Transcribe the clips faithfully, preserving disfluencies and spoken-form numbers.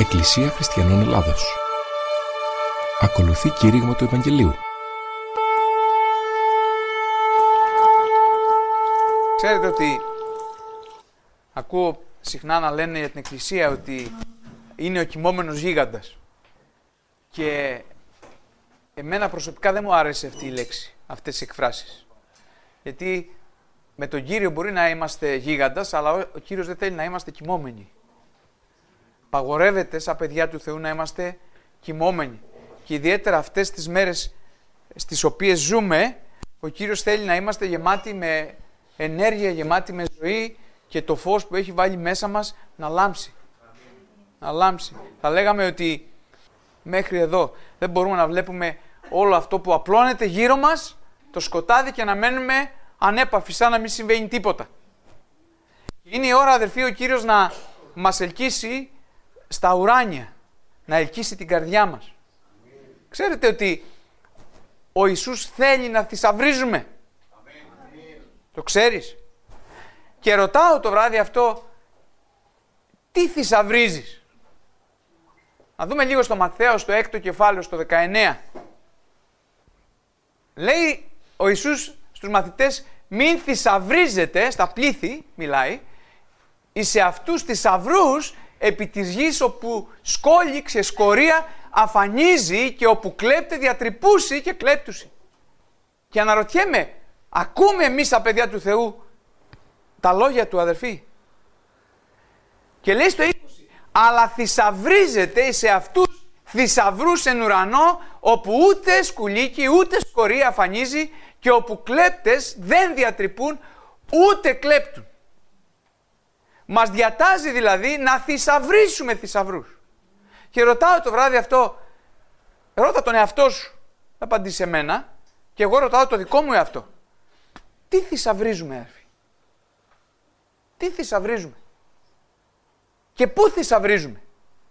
Εκκλησία Χριστιανών Ελλάδος. Ακολουθεί κήρυγμα του Ευαγγελίου. Ξέρετε ότι ακούω συχνά να λένε για την Εκκλησία ότι είναι ο κοιμόμενος γίγαντας. Και εμένα προσωπικά δεν μου άρεσε αυτή η λέξη, αυτές οι εκφράσεις. Γιατί με τον Κύριο μπορεί να είμαστε γίγαντας, αλλά ο Κύριος δεν θέλει να είμαστε κοιμόμενοι. Παγορεύεται σαν παιδιά του Θεού να είμαστε κοιμόμενοι. Και ιδιαίτερα αυτές τις μέρες στις οποίες ζούμε, ο Κύριος θέλει να είμαστε γεμάτοι με ενέργεια, γεμάτοι με ζωή και το φως που έχει βάλει μέσα μας να λάμψει. Να λάμψει. Θα λέγαμε ότι μέχρι εδώ δεν μπορούμε να βλέπουμε όλο αυτό που απλώνεται γύρω μας, το σκοτάδι, και να μένουμε ανέπαφοι σαν να μην συμβαίνει τίποτα. Είναι η ώρα, αδερφοί, ο Κύριος να μας ελκύσει στα ουράνια, να ελκύσει την καρδιά μας. Ξέρετε ότι ο Ιησούς θέλει να θησαυρίζουμε. Το ξέρεις. Και ρωτάω το βράδυ αυτό, τι θησαυρίζεις? Να δούμε λίγο στο Ματθαίο, στο έκτο κεφάλαιο, στο δεκαεννέα. Λέει ο Ιησούς στους μαθητές, μην θησαυρίζετε, στα πλήθη μιλάει, εις σε αυτούς θησαυρούς επί της γης όπου σκόλη, ξεσκορία αφανίζει και όπου κλέπτε διατρυπούσει και κλέπτουσει. Και αναρωτιέμαι, ακούμε εμείς τα παιδιά του Θεού τα λόγια του, αδερφοί? Και λέει στο είκοσι, αλλά θησαυρίζεται σε αυτούς θησαυρούς εν ουρανό, όπου ούτε σκουλίκι ούτε σκορία αφανίζει και όπου κλέπτες δεν διατρυπούν ούτε κλέπτουν. Μας διατάζει δηλαδή να θησαυρίσουμε θησαυρούς. Και ρωτάω το βράδυ αυτό, ρώτα τον εαυτό σου, θα απαντήσει εμένα, και εγώ ρωτάω το δικό μου εαυτό. Τι θησαυρίζουμε, αδερφοί? Τι θησαυρίζουμε? Και πού θησαυρίζουμε?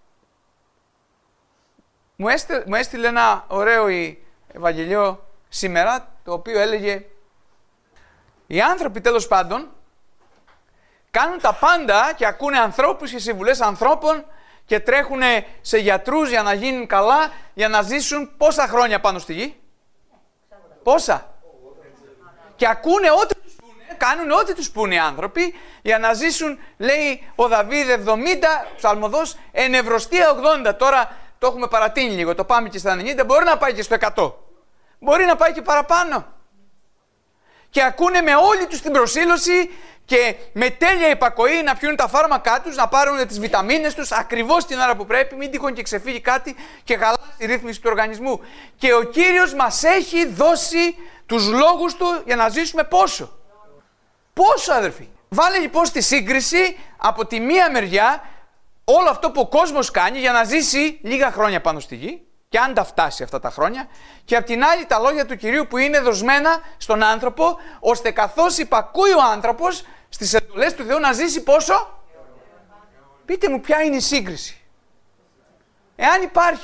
Μου έστειλε, μου έστειλε ένα ωραίο Ευαγγελίο σήμερα, το οποίο έλεγε, οι άνθρωποι τέλος πάντων κάνουν τα πάντα και ακούνε ανθρώπους και συμβουλές ανθρώπων και τρέχουν σε γιατρούς για να γίνουν καλά, για να ζήσουν πόσα χρόνια πάνω στη γη? Πόσα? Και ακούνε ό,τι τους πούνε, κάνουν ό,τι τους πούνε οι άνθρωποι για να ζήσουν, λέει ο Δαβίδ, εβδομήντα, ψαλμοδός, ενευρωστία ογδόντα. Τώρα το έχουμε παρατείνει λίγο, το πάμε και στα ενενήντα, μπορεί να πάει και στο εκατό. Μπορεί να πάει και παραπάνω. Και ακούνε με όλη τους την προσήλωση και με τέλεια υπακοή να πιούν τα φάρμακά τους, να πάρουν τις βιταμίνες τους ακριβώς την ώρα που πρέπει, μην τυχόν και ξεφύγει κάτι και χαλάσει η ρύθμιση του οργανισμού. Και ο Κύριος μας έχει δώσει τους λόγους του για να ζήσουμε πόσο. Πόσο, αδερφοί? Βάλε λοιπόν στη σύγκριση από τη μία μεριά όλο αυτό που ο κόσμος κάνει για να ζήσει λίγα χρόνια πάνω στη γη, και αν τα φτάσει αυτά τα χρόνια, και απ' την άλλη τα λόγια του Κυρίου που είναι δοσμένα στον άνθρωπο, ώστε καθώς υπακούει ο άνθρωπος στις εντολές του Θεού να ζήσει πόσο? Πείτε μου ποια είναι η σύγκριση. Εάν υπάρχει